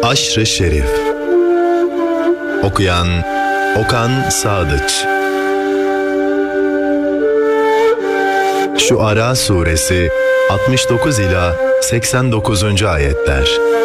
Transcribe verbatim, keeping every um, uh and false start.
Aşr-ı Şerif. Okuyan Okan Sadıç. Şuara Suresi altmış dokuz ila seksen dokuzuncu ayetler.